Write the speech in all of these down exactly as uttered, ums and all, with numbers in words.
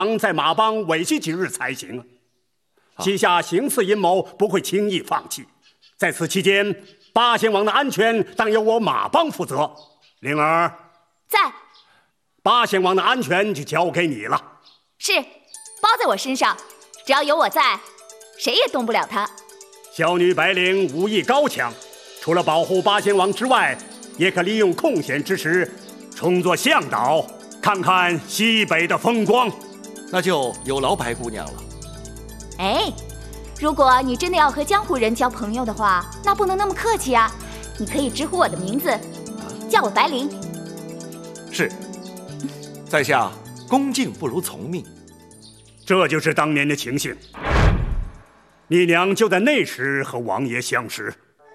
在马帮委屈几日才行。旗下行刺阴谋不会轻易放弃，在此期间，八贤王的安全当由我马帮负责。灵儿在。 八贤王的安全就交给你了。 是，包在我身上，只要有我在，谁也动不了他。 小女白灵武艺高强，除了保护八贤王之外，也可利用空闲之时，充作向导，看看西北的风光。 那就有劳白姑娘了。 哎，如果你真的要和江湖人交朋友的话，那不能那么客气啊！你可以直呼我的名字，叫我白灵。 是，在下恭敬不如从命。 这就是当年的情形。你娘就在那时和王爷相识。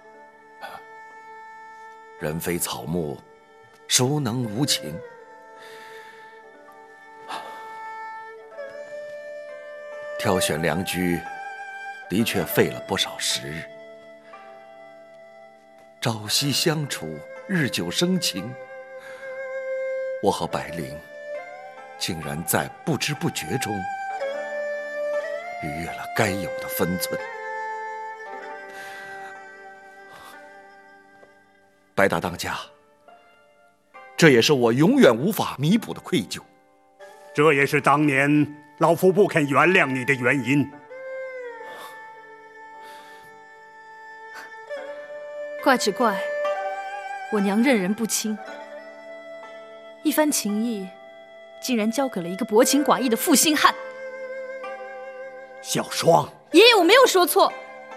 人非草木，孰能无情？挑选良居，的确费了不少时日。朝夕相处，日久生情，我和白灵竟然在不知不觉中逾越了该有的分寸。白大当家，这也是我永远无法弥补的愧疚。 这也是当年老夫不肯原谅你的原因。 怪只怪我娘任人不亲，一番情谊竟然交给了一个薄情寡义的负心汉。 小双， 爷爷，我没有说错。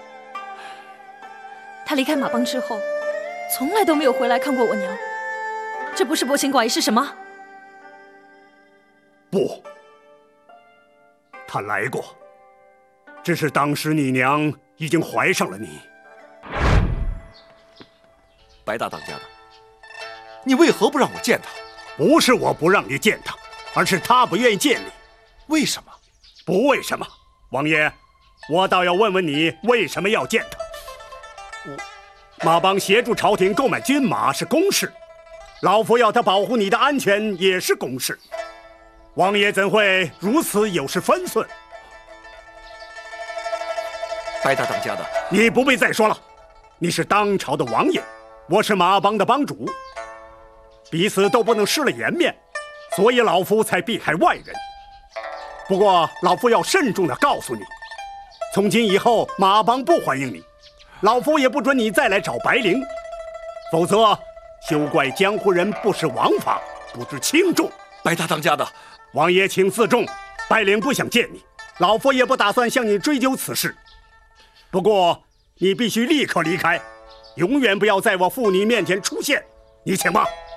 他离开马帮之后，从来都没有回来看过我娘，这不是薄情寡义是什么？ 不，他来过，只是当时你娘已经怀上了你。 白大当家的，你为何不让我见他？ 不是我不让你见他，而是他不愿意见你。 为什么？ 不为什么，王爷，我倒要问问你，为什么要见他？马帮协助朝廷购买军马是公事，老夫要他保护你的安全也是公事。王爷怎会如此有失分寸？ 白大当家的， 你不必再说了。你是当朝的王爷，我是马帮的帮主，彼此都不能失了颜面，所以老夫才避开外人。不过老夫要慎重地告诉你，从今以后马帮不欢迎你，老夫也不准你再来找白灵，否则休怪江湖人不识王法，不知轻重。 白大当家的， 王爷请自重，白灵不想见你，老夫也不打算向你追究此事。不过你必须立刻离开，永远不要在我妇女面前出现，你请吧。